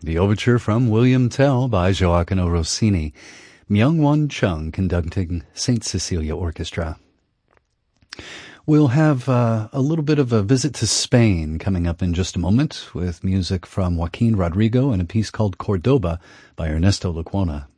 The overture from William Tell by Gioacchino Rossini. Myung-Won Chung conducting St. Cecilia Orchestra. We'll have a little bit of a visit to Spain coming up in just a moment with music from Joaquin Rodrigo and a piece called Cordoba by Ernesto Lecuona.